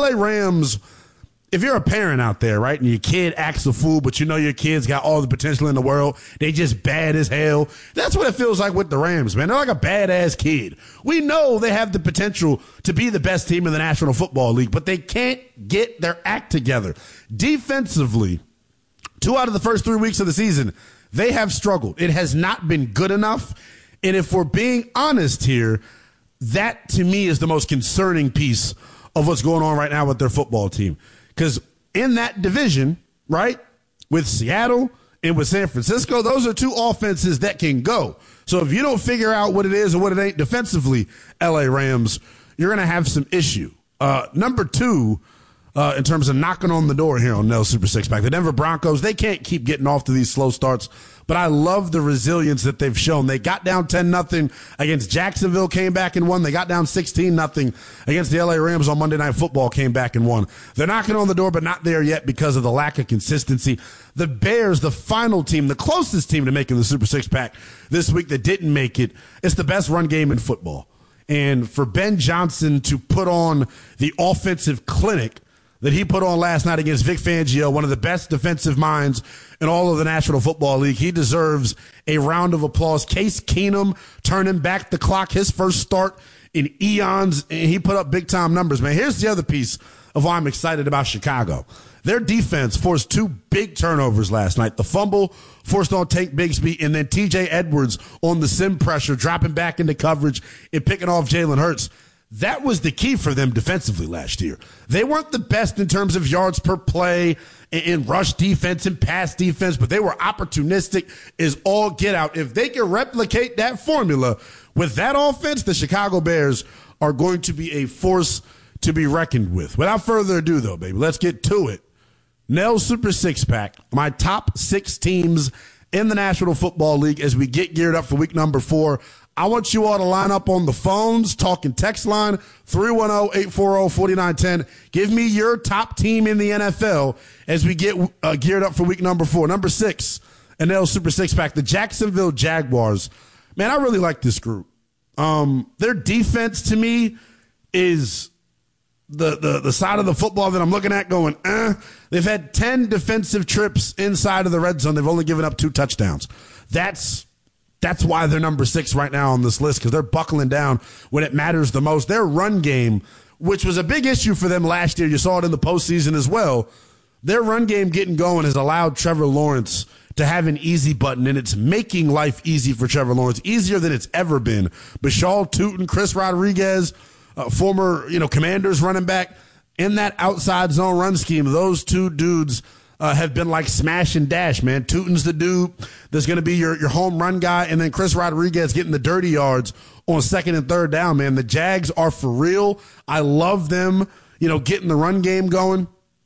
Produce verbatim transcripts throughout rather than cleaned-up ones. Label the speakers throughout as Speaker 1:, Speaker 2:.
Speaker 1: A Rams, if you're a parent out there, right, and your kid acts a fool, but you know your kid's got all the potential in the world, they just bad as hell. That's what it feels like with the Rams, man. They're like a badass kid. We know they have the potential to be the best team in the National Football League, but they can't get their act together. Defensively, two out of the first three weeks of the season, they have struggled. It has not been good enough. And if we're being honest here, that to me is the most concerning piece of what's going on right now with their football team. Because in that division, right, with Seattle and with San Francisco, those are two offenses that can go. So if you don't figure out what it is or what it ain't defensively, L A Rams, you're going to have some issue. Uh, number two, uh, in terms of knocking on the door here on Nell Super Six Pack, the Denver Broncos, they can't keep getting off to these slow starts. But I love the resilience that they've shown. They got down ten nothing against Jacksonville, came back and won. They got down sixteen nothing against the L A Rams on Monday Night Football, came back and won. They're knocking on the door, but not there yet because of the lack of consistency. The Bears, the final team, the closest team to making the Super Six Pack this week that didn't make it, it's the best run game in football. And for Ben Johnson to put on the offensive clinic that he put on last night against Vic Fangio, one of the best defensive minds in all of the National Football League, he deserves a round of applause. Case Keenum turning back the clock, his first start in eons, and he put up big-time numbers, man. Here's the other piece of why I'm excited about Chicago. Their defense forced two big turnovers last night. The fumble forced on Tank Bigsby, and then T J Edwards on the sim pressure, dropping back into coverage and picking off Jalen Hurts. That was the key for them defensively last year. They weren't the best in terms of yards per play in rush defense and pass defense, but they were opportunistic as all get out. If they can replicate that formula with that offense, the Chicago Bears are going to be a force to be reckoned with. Without further ado, though, baby, let's get to it. Nell Super Six Pack, my top six teams in the National Football League as we get geared up for week number four. I want you all to line up on the phones, talking text line, three one zero, eight four zero, four nine one zero. Give me your top team in the N F L as we get uh, geared up for week number four. Number six, N L Super Six Pack, the Jacksonville Jaguars. Man, I really like this group. Um, their defense, to me, is the, the, the side of the football that I'm looking at going, eh. They've had ten defensive trips inside of the red zone. They've only given up two touchdowns. That's That's why they're number six right now on this list, because they're buckling down when it matters the most. Their run game, which was a big issue for them last year, you saw it in the postseason as well, their run game getting going has allowed Trevor Lawrence to have an easy button, and it's making life easy for Trevor Lawrence, easier than it's ever been. Bashal Tootin, Chris Rodriguez, uh, former you know Commanders running back, in that outside zone run scheme, those two dudes Uh, have been like smash and dash, man. Tootin's the dude that's going to be your, your home run guy, and then Chris Rodriguez getting the dirty yards on second and third down, man. The Jags are for real. I love them, you know, getting the run game going.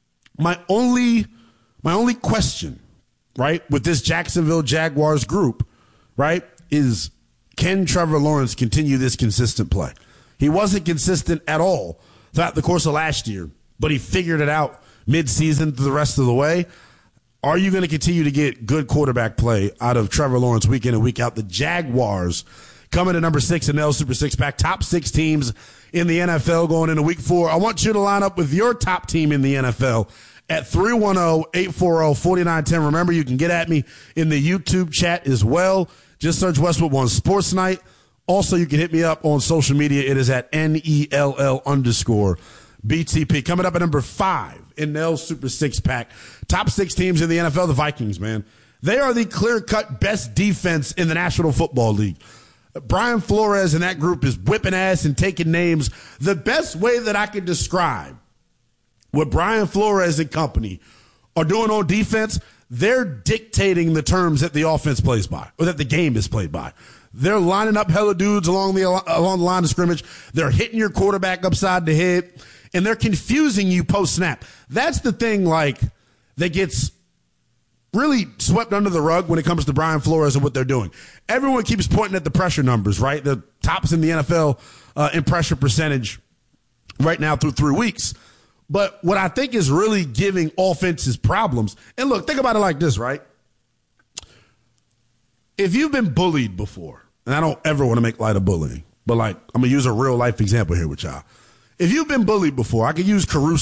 Speaker 1: My only, my only question, right, with this Jacksonville Jaguars group, right, is can Trevor Lawrence continue this consistent play? He wasn't consistent at all throughout the course of last year, but he figured it out mid-season to the rest of the way. Are you going to continue to get good quarterback play out of Trevor Lawrence week in and week out? The Jaguars coming to number six in L Super Six Pack, top six teams in the N F L going into week four. I want you to line up with your top team in the N F L at three one zero, eight four zero, four nine one zero. Remember, you can get at me in the YouTube chat as well. Just search Westwood One Sports Night. Also, you can hit me up on social media. It is at N E L L underscore B T P. Coming up at number five in Nell Super Six Pack. Top six teams in the N F L, the Vikings, man. They are the clear-cut best defense in the National Football League. Brian Flores and that group is whipping ass and taking names. The best way that I can describe what Brian Flores and company are doing on defense, they're dictating the terms that the offense plays by, or that the game is played by. They're lining up hella dudes along the along the line of scrimmage. They're hitting your quarterback upside the head, and they're confusing you post-snap. That's the thing, like, that gets really swept under the rug when it comes to Brian Flores and what they're doing. Everyone keeps pointing at the pressure numbers, right? The tops in the N F L uh, in pressure percentage right now through three weeks. But what I think is really giving offenses problems, and look, think about it like this, right? If you've been bullied before, and I don't ever want to make light of bullying, but like, I'm going to use a real life example here with y'all. If you've been bullied before, I could use Caruso